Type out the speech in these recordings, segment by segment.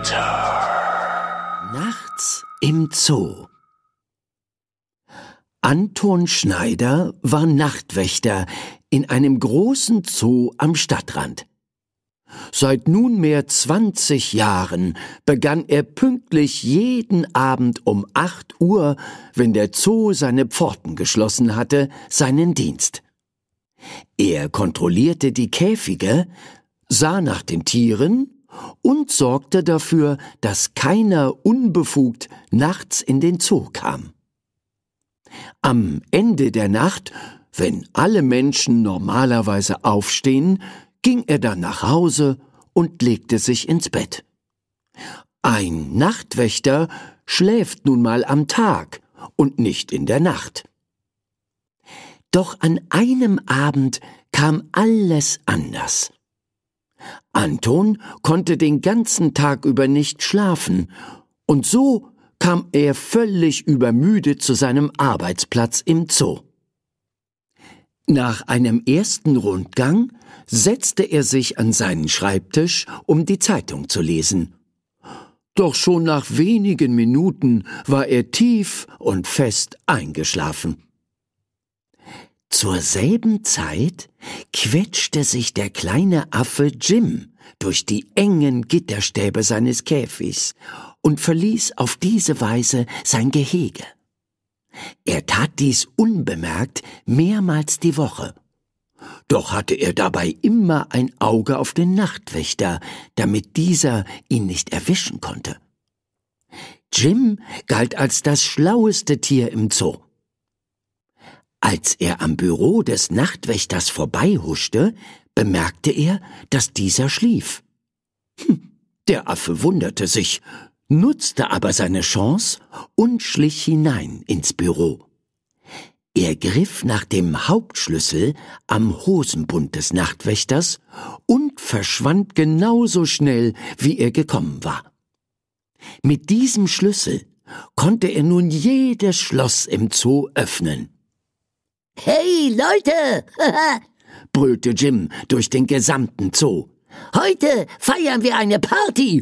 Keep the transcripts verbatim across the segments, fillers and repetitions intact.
Winter. Nachts im Zoo. Anton Schneider war Nachtwächter in einem großen Zoo am Stadtrand. Seit nunmehr zwanzig Jahren begann er pünktlich jeden Abend um acht Uhr, wenn der Zoo seine Pforten geschlossen hatte, seinen Dienst. Er kontrollierte die Käfige, sah nach den Tieren und sorgte dafür, dass keiner unbefugt nachts in den Zoo kam. Am Ende der Nacht, wenn alle Menschen normalerweise aufstehen, ging er dann nach Hause und legte sich ins Bett. Ein Nachtwächter schläft nun mal am Tag und nicht in der Nacht. Doch an einem Abend kam alles anders. Anton konnte den ganzen Tag über nicht schlafen, und so kam er völlig übermüdet zu seinem Arbeitsplatz im Zoo. Nach einem ersten Rundgang setzte er sich an seinen Schreibtisch, um die Zeitung zu lesen. Doch schon nach wenigen Minuten war er tief und fest eingeschlafen. Zur selben Zeit quetschte sich der kleine Affe Jim durch die engen Gitterstäbe seines Käfigs und verließ auf diese Weise sein Gehege. Er tat dies unbemerkt mehrmals die Woche. Doch hatte er dabei immer ein Auge auf den Nachtwächter, damit dieser ihn nicht erwischen konnte. Jim galt als das schlaueste Tier im Zoo. Als er am Büro des Nachtwächters vorbeihuschte, bemerkte er, dass dieser schlief. Hm, der Affe wunderte sich, nutzte aber seine Chance und schlich hinein ins Büro. Er griff nach dem Hauptschlüssel am Hosenbund des Nachtwächters und verschwand genauso schnell, wie er gekommen war. Mit diesem Schlüssel konnte er nun jedes Schloss im Zoo öffnen. »Hey, Leute!« brüllte Jim durch den gesamten Zoo. »Heute feiern wir eine Party!«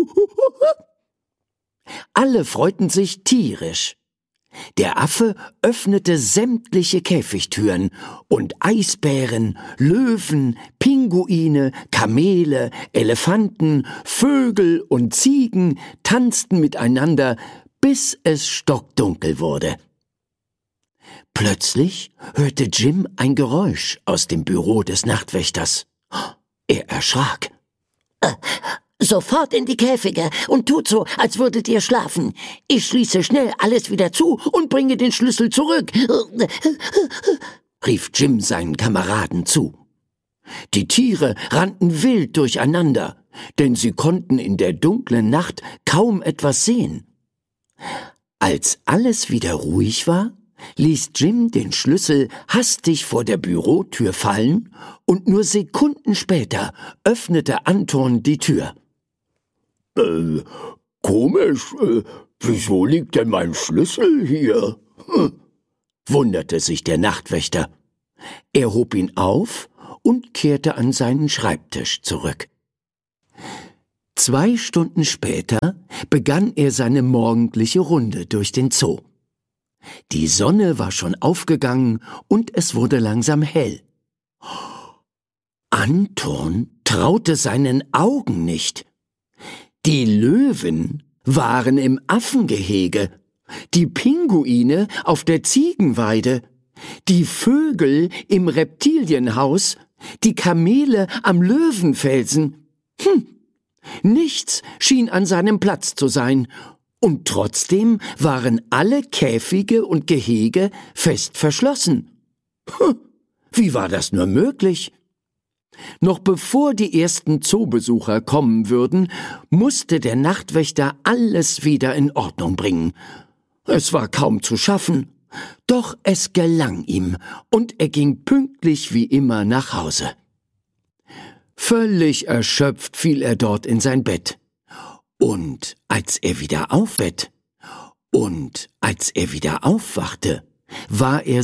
Alle freuten sich tierisch. Der Affe öffnete sämtliche Käfigtüren und Eisbären, Löwen, Pinguine, Kamele, Elefanten, Vögel und Ziegen tanzten miteinander, bis es stockdunkel wurde. Plötzlich hörte Jim ein Geräusch aus dem Büro des Nachtwächters. Er erschrak. Äh, »Sofort in die Käfige und tut so, als würdet ihr schlafen. Ich schließe schnell alles wieder zu und bringe den Schlüssel zurück«, rief Jim seinen Kameraden zu. Die Tiere rannten wild durcheinander, denn sie konnten in der dunklen Nacht kaum etwas sehen. Als alles wieder ruhig war, ließ Jim den Schlüssel hastig vor der Bürotür fallen und nur Sekunden später öffnete Anton die Tür. Äh, komisch, äh, wieso liegt denn mein Schlüssel hier? Hm, wunderte sich der Nachtwächter. Er hob ihn auf und kehrte an seinen Schreibtisch zurück. Zwei Stunden später begann er seine morgendliche Runde durch den Zoo. Die Sonne war schon aufgegangen und es wurde langsam hell. Anton traute seinen Augen nicht. Die Löwen waren im Affengehege, die Pinguine auf der Ziegenweide, die Vögel im Reptilienhaus, die Kamele am Löwenfelsen. Hm, nichts schien an seinem Platz zu sein. Und trotzdem waren alle Käfige und Gehege fest verschlossen. Hm, wie war das nur möglich? Noch bevor die ersten Zoobesucher kommen würden, musste der Nachtwächter alles wieder in Ordnung bringen. Es war kaum zu schaffen, doch es gelang ihm, und er ging pünktlich wie immer nach Hause. Völlig erschöpft fiel er dort in sein Bett. Und als er wieder aufbett und als er wieder aufwachte, war er